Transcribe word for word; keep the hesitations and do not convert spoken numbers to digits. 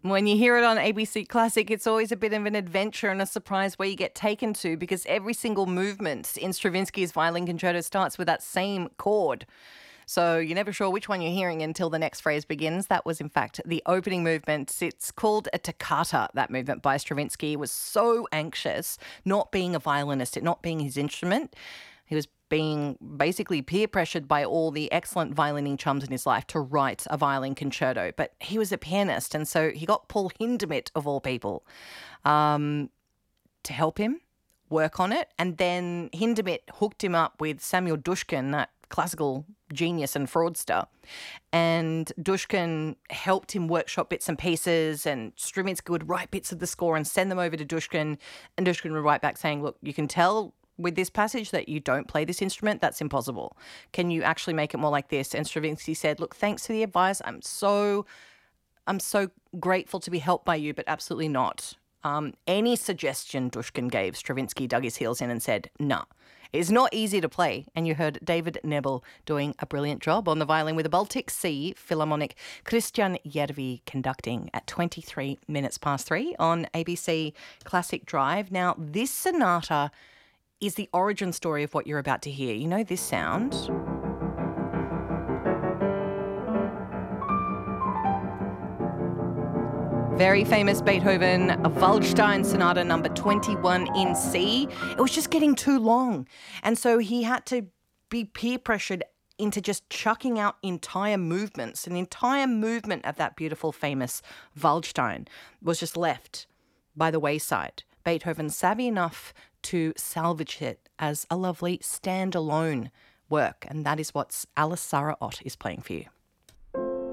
When you hear it on A B C Classic, it's always a bit of an adventure and a surprise where you get taken to, because every single movement in Stravinsky's violin concerto starts with that same chord. So you're never sure which one you're hearing until the next phrase begins. That was, in fact, the opening movement. It's called a toccata, that movement by Stravinsky. He was so anxious, not being a violinist, it not being his instrument. He was being basically peer pressured by all the excellent violining chums in his life to write a violin concerto. But he was a pianist, and so he got Paul Hindemith, of all people, um, to help him work on it. And then Hindemith hooked him up with Samuel Dushkin, that classical genius and fraudster. And Dushkin helped him workshop bits and pieces, and Stravinsky would write bits of the score and send them over to Dushkin, and Dushkin would write back saying, look, you can tell with this passage that you don't play this instrument. That's impossible. Can you actually make it more like this? And Stravinsky said, look, thanks for the advice. I'm so, I'm so grateful to be helped by you, but absolutely not. Um, any suggestion Dushkin gave, Stravinsky dug his heels in and said, no, nah, it's not easy to play. And you heard David Nebel doing a brilliant job on the violin with the Baltic Sea Philharmonic, Christian Järvi conducting at twenty-three minutes past three on A B C Classic Drive. Now, this sonata is the origin story of what you're about to hear. You know this sound? Very famous Beethoven Waldstein Sonata number twenty-one in C. It was just getting too long. And so he had to be peer pressured into just chucking out entire movements. An entire movement of that beautiful, famous Waldstein was just left by the wayside. Beethoven savvy enough to salvage it as a lovely standalone work. And that is what Alice Sarah Ott is playing for you.